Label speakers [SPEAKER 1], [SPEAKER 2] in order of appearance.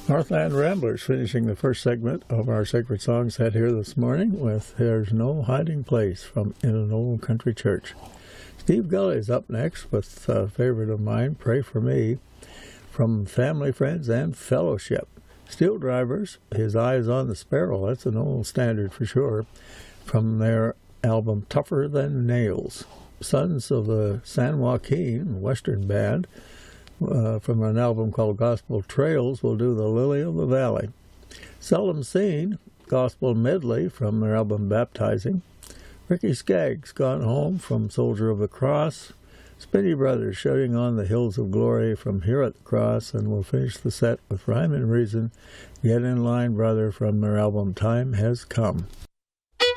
[SPEAKER 1] Northland Ramblers finishing the first segment of our Sacred Song set here this morning with There's No Hiding Place from In an Old Country Church. Steve Gully is up next with a favorite of mine, Pray For Me, from Family, Friends, and Fellowship. Steel Drivers, His Eyes on the Sparrow, that's an old standard for sure, from their album Tougher Than Nails. Sons of the San Joaquin Western Band, from an album called Gospel Trails, will do The Lily of the Valley. Seldom Seen, Gospel Medley from their album Baptizing. Ricky Skaggs, Gone Home from Soldier of the Cross. Spinney Brothers, Shouting on the Hills of Glory from Here at the Cross, and we'll finish the set with Rhyme and Reason, Get in Line Brother from their album Time Has Come.